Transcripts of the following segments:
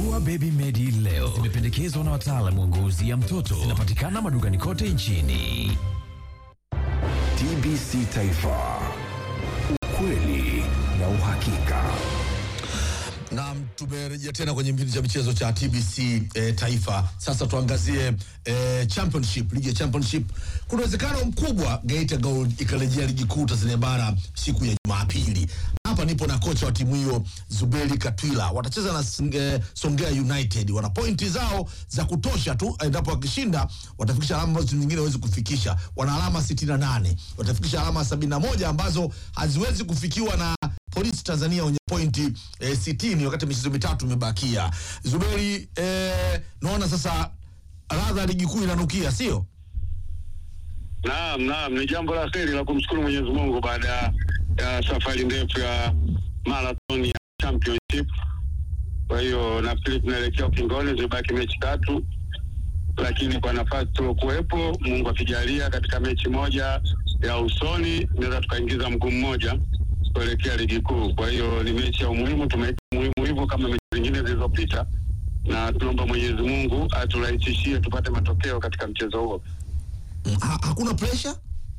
Chagua Baby Medi leo. Zimependekezwa na wataalamu wa ngozi ya mtoto. Zinapatikana madukani kote nchini. TBC Taifa, ukweli na uhakika. Na tumerejea tena kwenye kipindi cha michezo cha TBC Taifa. Sasa tuangazie Championship, ligi ya Championship. Kuna uwezekano mkubwa Geita Gold ikarejea ligi kuu Tanzania bara siku ya Jumapili. Hapa nipo na kocha wa timu hiyo Zuberi Katwila. Watacheza na Songea United. Wana pointi zao za kutosha tu, endapo wakishinda watafikisha alama ambazo timu nyingine hawezi kufikisha. Wana alama 68. Watafikisha alama 71 ambazo haziwezi kufikiwa na Polisi Tanzania wenye pointi 60 wakati michezo mitatu imebakia. Zuberi, naona sasa ladha ligi kuu inanukia, sio? Naam, ni jambo la kheri la kumshukuru Mwenyezi Mungu baada ya safari ndefu ya marathon ya Championship. Kwa hiyo nafikiri tunaelekea ukingoni, zibaki mechi 3. Lakini kwa nafasi tuliokuwepo, Mungu akijalia, katika mechi moja ya usoni tunaweza tukaingiza mguu mmoja kuelekea ligi kuu. Kwa hiyo ni mechi ya umuhimu, tumeweka muhimu hivyo kama mechi zingine zilizopita, na tunaomba Mwenyezi Mungu aturahisishie tupate matokeo katika mchezo huo. Hakuna pressure?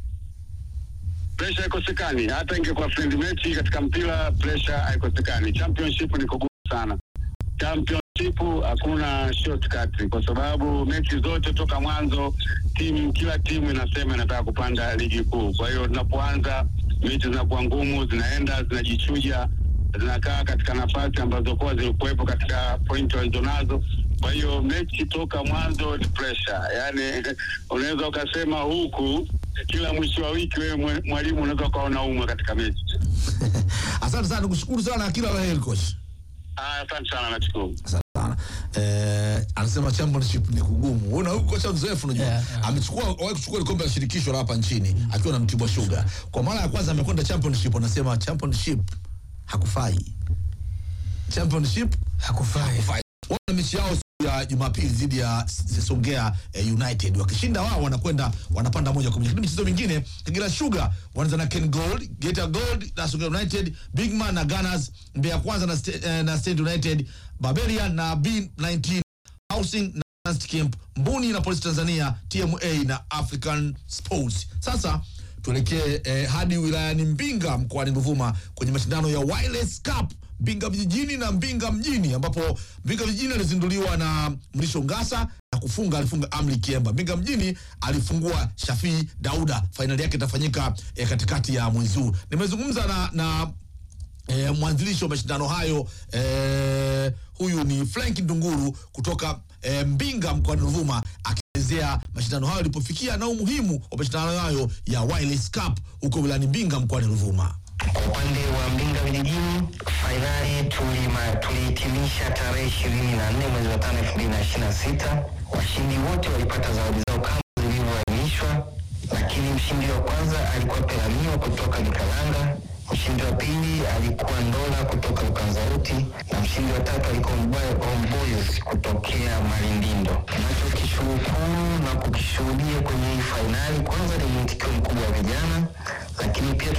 Pressure haikosekani. Hata ingekuwa friend mechi katika mpira, pressure haikosekani. Championship ni kugumu sana. Championship hakuna shortcut, kwa sababu mechi zote toka mwanzo kila timu inasema inataka kupanda ligi kuu. Kwa hiyo tunapoanza mechi zinakuwa ngumu, zinaenda zinajichuja, zinakaa katika nafasi ambazo kwa zilikuwepo katika point walizonazo. Kwa hiyo mechi toka mwanzo ni pressure. Yaani unaweza ukasema huku kila mwisho wa wiki wewe mwalimu unaweza ukaona umwe katika mechi. Asante sana, kushukuru sana, kila la heri coach. Asante sana, nashukuru. Asante sana. Anasema Championship ni kugumu. Unaona huko kocha mzoefu unajua. Kuchukua kombe la shirikisho hapa nchini akiwa na Mtibwa Sugar. Kwa mara ya kwanza amekwenda Championship, anasema Championship hakufai. Championship hakufai. Wana mechi yao ya Jumapili dhidi ya Songea United. Wakishinda wao wanakwenda wanapanda moja kwa moja. Lakini michezo mingine, Kagera Sugar wanaanza na Ken Gold, Geita Gold na Songea United, Big Man na Gunners, Mbeya Kwanza na Stand United, Barbarian na B19, Housing na Last Camp, Mbuni na Polisi Tanzania, TMA na African Sports. Sasa tuelekee hadi wilayani Mbinga mkoani Ruvuma kwenye mashindano ya Wireless Cup Mbinga vijijini na Mbinga mjini, ambapo Mbinga vijijini alizinduliwa na Mrisho Ngasa na alifunga Amri Kiemba. Mbinga mjini alifungua Shafii Dauda. Finali yake itafanyika katikati ya mwezi huu. Nimezungumza na mwanzilishi wa mashindano hayo, huyu ni Frank Ndunguru kutoka Mbinga mkoani Ruvuma, akielezea mashindano hayo yalipofikia na umuhimu wa mashindano hayo ya Wireless Cup huko wilayani Mbinga mkoani Ruvuma. Kwa upande wa Mbinga vijijini, fainali tulihitimisha tarehe 24 mwezi wa 5 2026. Washindi wote walipata zawadi zao kama zilivyoainishwa, lakini mshindi wa kwanza alikuwa Pelamio kutoka Likalanga, mshindi wa pili alikuwa Ndola kutoka Ukanzauti, na mshindi wa tatu alikuwa Omboyos kutokea Malindindo. Tunachokishukuru na kukishuhudia kwenye hii fainali, kwanza ni mwitikio mkubwa wa vijana, lakini pia